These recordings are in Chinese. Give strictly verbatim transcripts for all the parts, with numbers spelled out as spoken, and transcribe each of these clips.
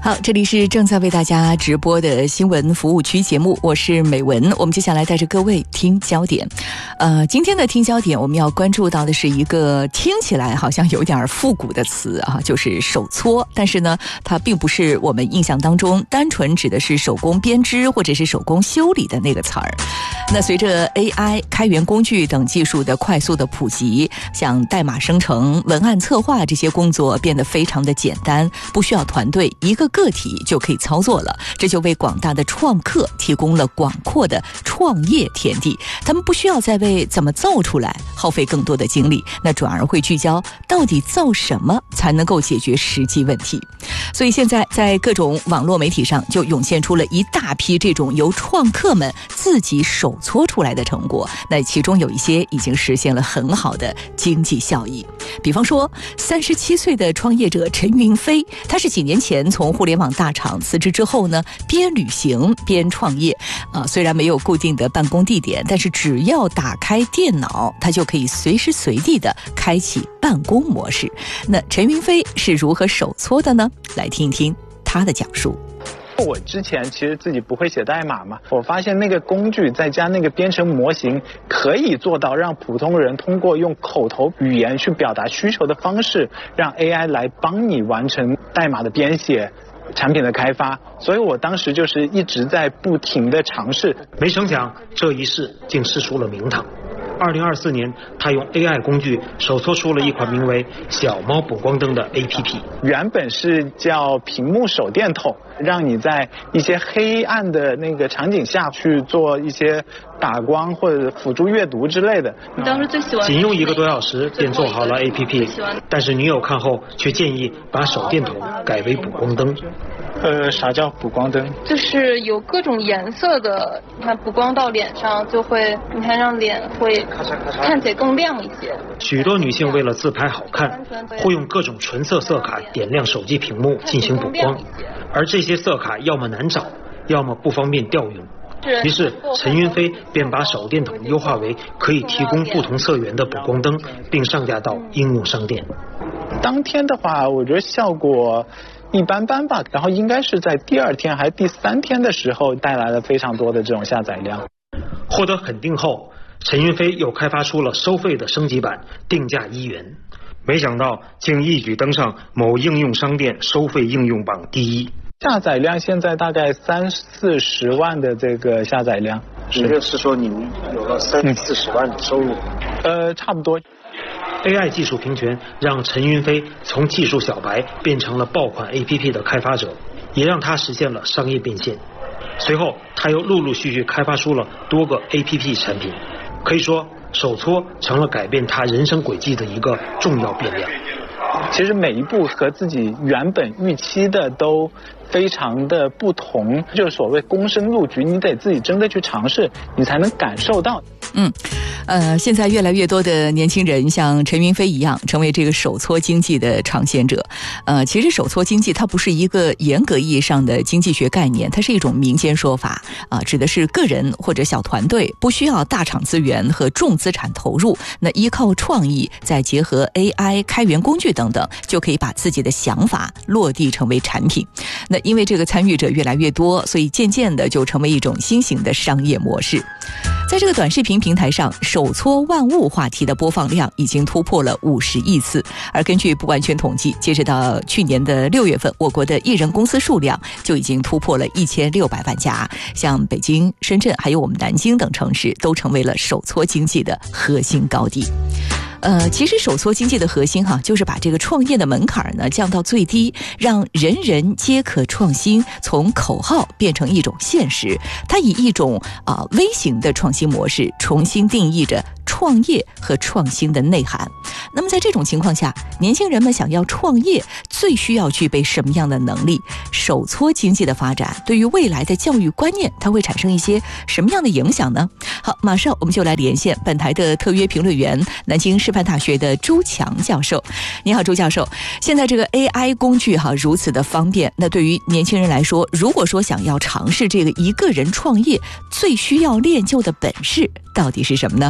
好，这里是正在为大家直播的新闻服务区节目，我是美文。我们接下来带着各位听焦点。呃，今天的听焦点我们要关注到的是一个听起来好像有点复古的词啊，就是手搓。但是呢，它并不是我们印象当中单纯指的是手工编织或者是手工修理的那个词儿。那随着 A I 开源工具等技术的快速的普及，像代码生成、文案策划这些工作变得非常的简单，不需要团队，一个个体就可以操作了。这就为广大的创客提供了广阔的创业天地，他们不需要再为怎么造出来耗费更多的精力，那转而会聚焦到底造什么才能够解决实际问题。所以现在在各种网络媒体上就涌现出了一大批这种由创客们自己手搓出来的成果，那其中有一些已经实现了很好的经济效益。比方说三十七岁的创业者陈云飞，他是几年前从互联网大厂辞职之后呢，边旅行边创业啊、呃，虽然没有固定的办公地点，但是只要打开电脑，他就可以随时随地的开启办公模式。那陈云飞是如何手搓的呢？来听一听他的讲述。 我之前其实自己不会写代码嘛，我发现那个工具再加那个编程模型，可以做到让普通人通过用口头语言去表达需求的方式，让 A I 来帮你完成代码的编写、产品的开发。所以我当时就是一直在不停的尝试， 没成想这一试竟试出了名堂。二零二四年，他用 A I 工具手搓出了一款名为“小猫补光灯”的 A P P。 原本是叫屏幕手电筒，让你在一些黑暗的那个场景下去做一些打光或者辅助阅读之类的。 你当时最喜欢？ 仅用一个多小时便做好了 A P P， 但是女友看后却建议把手电筒改为补光灯。 呃，啥叫补光灯？ 就是有各种颜色的，你看补光到脸上就会，你看让脸会看起来更亮一些。 许多女性为了自拍好看，会用各种纯色色卡点亮手机屏幕进行补光，而这些色卡要么难找，要么不方便调用。于是陈云飞便把手电筒优化为可以提供不同色源的补光灯，并上架到应用商店。 当天的话，我觉得效果一般般吧，然后应该是在第二天还是第三天的时候带来了非常多的这种下载量。 获得肯定后，陈云飞又开发出了收费的升级版，定价一元，没想到竟一举登上某应用商店收费应用榜第一。 下载量现在大概三四十万的这个下载量， 也就是说你有了三四十万的收入？ 呃，差不多。 A I 技术平权让陈云飞从技术小白变成了爆款 A P P 的开发者，也让他实现了商业变现。随后他又陆陆续续开发出了多个 A P P 产品，可以说手搓成了改变他人生轨迹的一个重要变量。 其实每一步和自己原本预期的都非常的不同，就是所谓躬身入局，你得自己真的去尝试，你才能感受到。 嗯，呃，现在越来越多的年轻人像陈云飞一样，成为这个手搓经济的尝鲜者。呃，其实手搓经济它不是一个严格意义上的经济学概念，它是一种民间说法啊、呃，指的是个人或者小团队不需要大厂资源和重资产投入，那依靠创意，再结合 A I 开源工具等等，就可以把自己的想法落地成为产品。那因为这个参与者越来越多，所以渐渐的就成为一种新型的商业模式。在这个短视频平台上，手搓万物话题的播放量已经突破了五十亿次，而根据不完全统计，截止到去年的六月份，我国的艺人公司数量就已经突破了一千六百万家，像北京、深圳还有我们南京等城市都成为了手搓经济的核心高地。呃，其实手搓经济的核心哈、啊，就是把这个创业的门槛呢降到最低，让人人皆可创新，从口号变成一种现实。它以一种啊、呃、微型的创新模式，重新定义着创业和创新的内涵。那么在这种情况下，年轻人们想要创业，最需要具备什么样的能力？手搓经济的发展对于未来的教育观念，它会产生一些什么样的影响呢？好，马上我们就来连线本台的特约评论员，南京师范大学的朱强教授。你好，朱教授。现在这个 A I 工具哈如此的方便，那对于年轻人来说，如果说想要尝试这个一个人创业，最需要练就的本事到底是什么呢？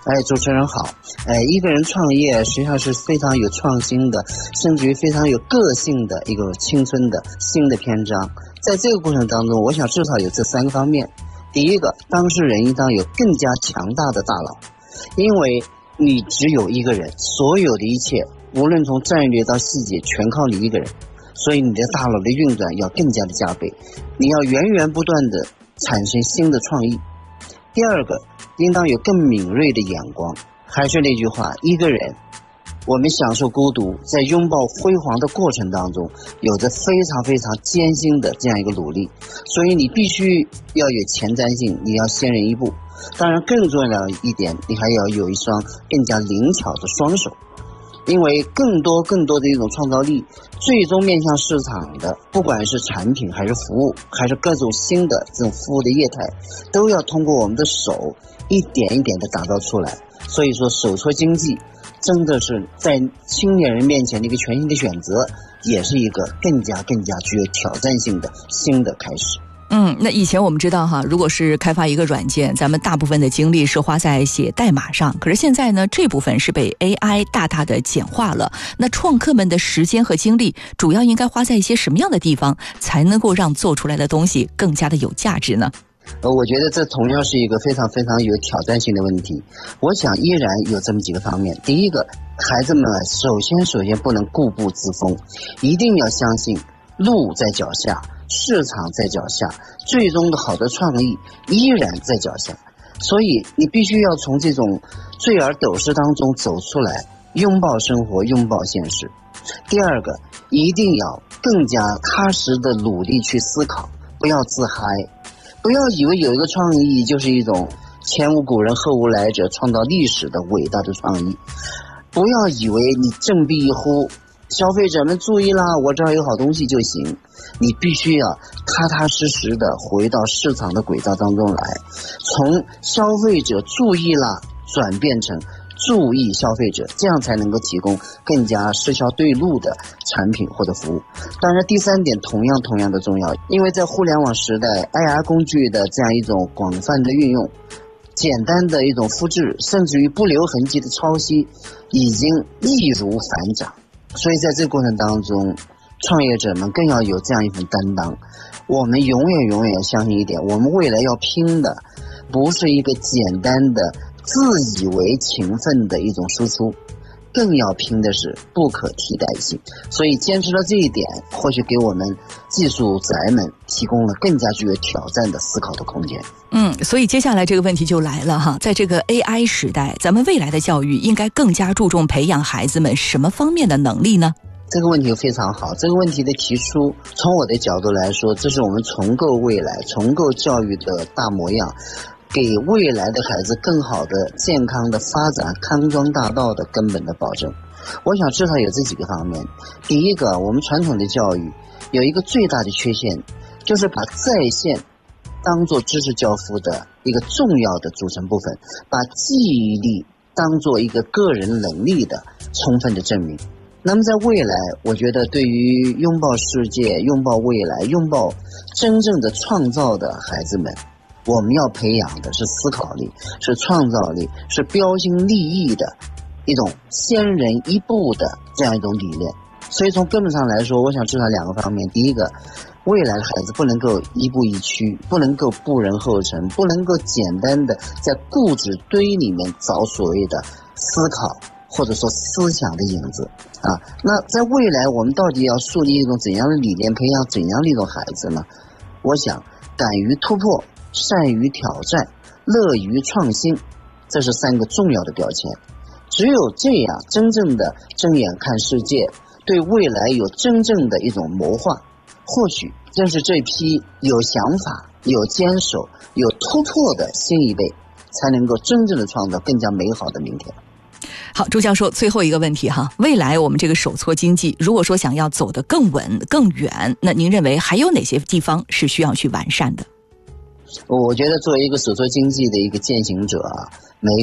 哎，主持人好。哎，一个人创业实际上是非常有创新的，甚至于非常有个性的一个青春的新的篇章。在这个过程当中，我想至少有这三个方面。第一个，当事人应当有更加强大的大脑，因为你只有一个人，所有的一切无论从战略到细节全靠你一个人，所以你的大脑的运转要更加的加倍，你要源源不断的产生新的创意。第二个，应当有更敏锐的眼光。还是那句话，一个人我们享受孤独，在拥抱辉煌的过程当中有着非常非常艰辛的这样一个努力，所以你必须要有前瞻性，你要先人一步。当然更重要一点，你还要有一双更加灵巧的双手，因为更多更多的一种创造力最终面向市场的，不管是产品还是服务还是各种新的这种服务的业态，都要通过我们的手一点一点的打造出来。所以说手搓经济真的是在青年人面前的一个全新的选择，也是一个更加更加具有挑战性的新的开始。 嗯，那以前我们知道哈，如果是开发一个软件，咱们大部分的精力是花在写代码上，可是现在呢，这部分是被 A I 大大的简化了。那创客们的时间和精力主要应该花在一些什么样的地方，才能够让做出来的东西更加的有价值呢？ 呃，我觉得这同样是一个非常非常有挑战性的问题。我想依然有这么几个方面。第一个，孩子们首先首先不能固步自封，一定要相信路在脚下，市场在脚下，最终的好的创意依然在脚下。所以你必须要从这种坠而陡失当中走出来，拥抱生活，拥抱现实。第二个，一定要更加踏实的努力去思考，不要自嗨，不要以为有一个创意就是一种前无古人后无来者创造历史的伟大的创意，不要以为你振臂一呼，消费者们注意啦，我这儿有好东西就行。你必须要踏踏实实的回到市场的轨道当中来，从消费者注意啦转变成注意消费者，这样才能够提供更加失效对路的产品或者服务。当然第三点同样同样的重要，因为在互联网时代 A I 工具的这样一种广泛的运用，简单的一种复制，甚至于不留痕迹的抄袭已经易如反掌。所以在这个过程当中，创业者们更要有这样一份担当。我们永远永远要相信一点，我们未来要拼的不是一个简单的自以为勤奋的一种输出，更要拼的是不可替代性。所以坚持到这一点，或许给我们技术宅们提供了更加具有挑战的思考的空间。 嗯，所以接下来这个问题就来了哈，在这个 A I 时代，咱们未来的教育应该更加注重培养孩子们什么方面的能力呢？ 这个问题非常好，这个问题的提出，从我的角度来说，这是我们重构未来、重构教育的大模样，给未来的孩子更好的健康的发展康庄大道的根本的保证。我想至少有这几个方面。第一个，我们传统的教育有一个最大的缺陷，就是把在线当作知识交付的一个重要的组成部分，把记忆力当作一个个人能力的充分的证明。那么在未来，我觉得对于拥抱世界、拥抱未来、拥抱真正的创造的孩子们，我们要培养的是思考力，是创造力，是标新立异的一种先人一步的这样一种理念。所以从根本上来说，我想至少两个方面。第一个，未来的孩子不能够一步一趋，不能够步人后尘，不能够简单的在固执堆里面找所谓的思考或者说思想的影子啊。那在未来我们到底要树立一种怎样的理念，培养怎样的一种孩子呢？我想敢于突破，善于挑战，乐于创新，这是三个重要的标签。只有这样真正的睁眼看世界，对未来有真正的一种谋划，或许正是这批有想法、有坚守、有突破的新一辈，才能够真正的创造更加美好的明天。 好，朱教授，最后一个问题哈，未来我们这个手搓经济，如果说想要走得更稳、更远，那您认为还有哪些地方是需要去完善的？ 我觉得作为一个手搓经济的一个践行者啊，每一个